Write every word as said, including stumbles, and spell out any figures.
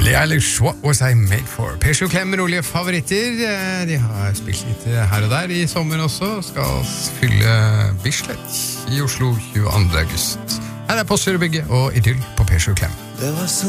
Billie Eilish, What Was I Made For? Pesjo Klem, rolige favoritter. De har spilt litt her og der i sommer også. Skal fylle Bislett i Oslo tjueandre august. Her er Postgirobygget og Idyll på Pesjo Klem.